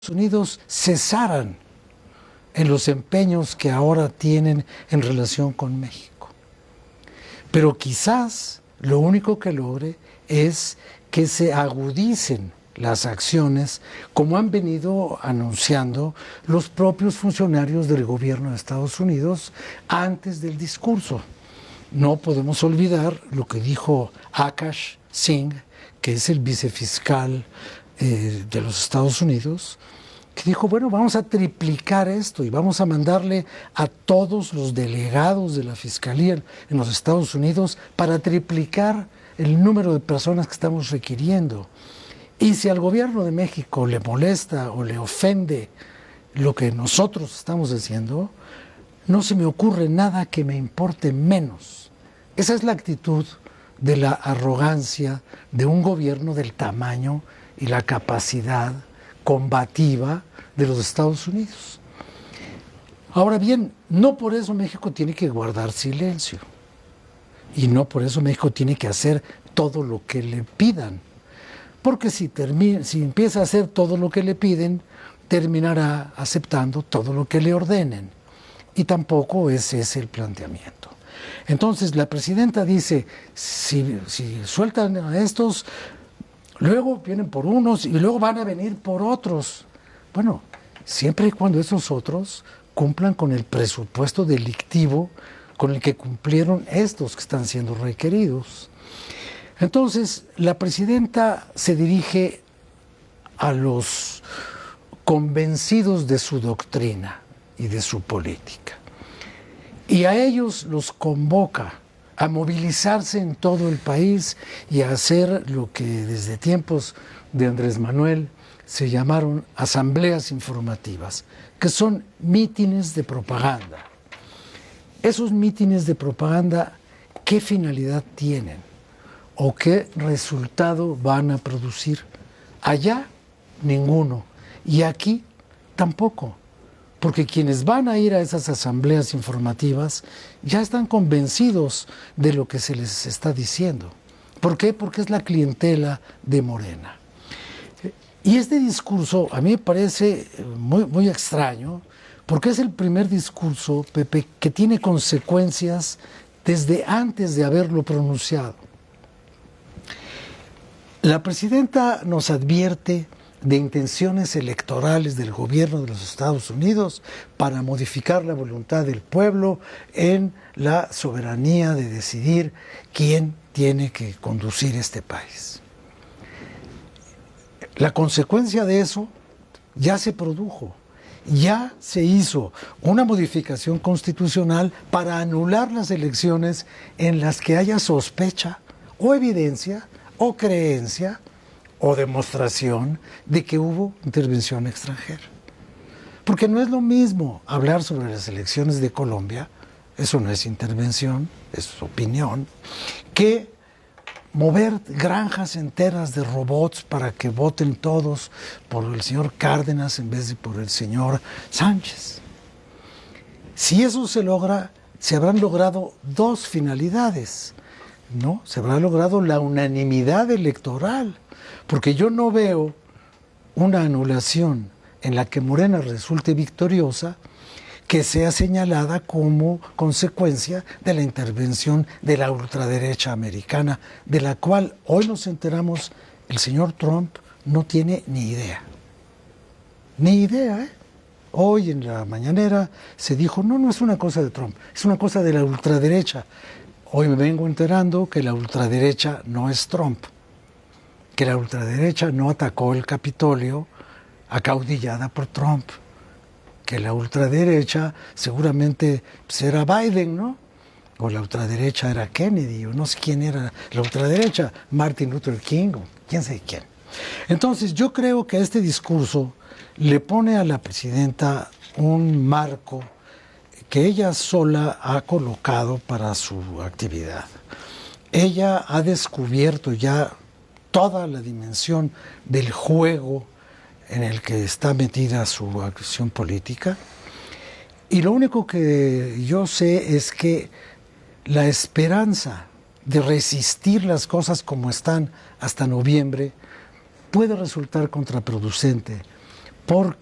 Unidos cesaran en los empeños que ahora tienen en relación con México. Pero quizás lo único que logre es que se agudicen las acciones, como han venido anunciando los propios funcionarios del gobierno de Estados Unidos antes del discurso. No podemos olvidar lo que dijo Akash Singh, que es el vicefiscal de los Estados Unidos, que dijo, bueno, vamos a triplicar esto y vamos a mandarle a todos los delegados de la Fiscalía en los Estados Unidos para triplicar el número de personas que estamos requiriendo. Y si al gobierno de México le molesta o le ofende lo que nosotros estamos haciendo, no se me ocurre nada que me importe menos. Esa es la actitud de la arrogancia de un gobierno del tamaño y la capacidad combativa de los Estados Unidos. Ahora bien, no por eso México tiene que guardar silencio y no por eso México tiene que hacer todo lo que le pidan, porque si empieza a hacer todo lo que le piden, terminará aceptando todo lo que le ordenen, y tampoco ese es el planteamiento. Entonces la presidenta dice, si sueltan a estos, luego vienen por unos y luego van a venir por otros. Bueno, siempre y cuando esos otros cumplan con el presupuesto delictivo con el que cumplieron estos que están siendo requeridos. Entonces, la presidenta se dirige a los convencidos de su doctrina y de su política. Y a ellos los convoca a movilizarse en todo el país y a hacer lo que desde tiempos de Andrés Manuel se llamaron asambleas informativas, que son mítines de propaganda. Esos mítines de propaganda, ¿qué finalidad tienen? ¿O qué resultado van a producir? Allá, ninguno. Y aquí, tampoco. Porque quienes van a ir a esas asambleas informativas ya están convencidos de lo que se les está diciendo. ¿Por qué? Porque es la clientela de Morena. Y este discurso a mí me parece muy extraño, porque es el primer discurso, Pepe, que tiene consecuencias desde antes de haberlo pronunciado. La presidenta nos advierte de intenciones electorales del gobierno de los Estados Unidos para modificar la voluntad del pueblo en la soberanía de decidir quién tiene que conducir este país. La consecuencia de eso ya se produjo, ya se hizo una modificación constitucional para anular las elecciones en las que haya sospecha o evidencia o creencia o demostración de que hubo intervención extranjera. Porque no es lo mismo hablar sobre las elecciones de Colombia, eso no es intervención, es opinión, que mover granjas enteras de robots para que voten todos por el señor Cárdenas en vez de por el señor Sánchez. Si eso se logra, se habrán logrado dos finalidades, ¿no? Se habrá logrado la unanimidad electoral, porque yo no veo una anulación en la que Morena resulte victoriosa que sea señalada como consecuencia de la intervención de la ultraderecha americana, de la cual hoy nos enteramos el señor Trump no tiene ni idea. Ni idea, ¿eh? Hoy en la mañanera se dijo, no es una cosa de Trump, es una cosa de la ultraderecha. Hoy me vengo enterando que la ultraderecha no es Trump, que la ultraderecha no atacó el Capitolio acaudillada por Trump, que la ultraderecha seguramente era Biden, ¿no? O la ultraderecha era Kennedy, o no sé quién era la ultraderecha, Martin Luther King, o quién sabe quién. Entonces yo creo que este discurso le pone a la presidenta un marco que ella sola ha colocado para su actividad. Ella ha descubierto ya toda la dimensión del juego en el que está metida su acción política, y lo único que yo sé es que la esperanza de resistir las cosas como están hasta noviembre puede resultar contraproducente, porque